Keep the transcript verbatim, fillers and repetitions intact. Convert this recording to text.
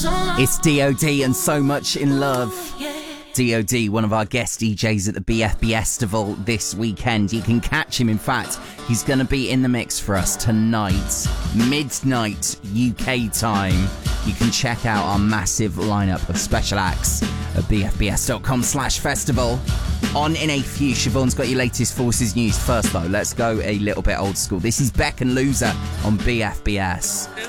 It's D O D and So Much in Love. D O D, one of our guest D Js at the B F B Festival this weekend. You can catch him, in fact, he's going to be in the mix for us tonight, midnight U K time. You can check out our massive lineup of special acts at bfbs.com slash festival. On in a few, Siobhan's got your latest Forces news. First though, let's go a little bit old school. This is Beck and Loser on B F B S.